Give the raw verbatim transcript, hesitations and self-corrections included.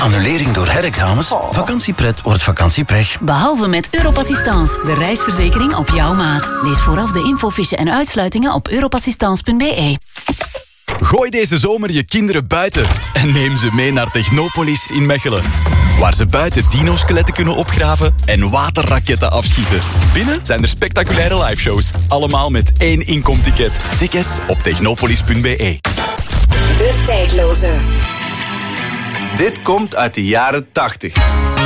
Annulering door herexamens? Vakantiepret wordt vakantiepech. Behalve met Europassistance, de reisverzekering op jouw maat. Lees vooraf de infofiche en uitsluitingen op europassistance punt b e. Gooi deze zomer je kinderen buiten en neem ze mee naar Technopolis in Mechelen. Waar ze buiten dino-skeletten kunnen opgraven en waterraketten afschieten. Binnen zijn er spectaculaire liveshows. Allemaal met één inkomticket. Tickets op technopolis punt b e. De tijdloze. Dit komt uit de jaren tachtig.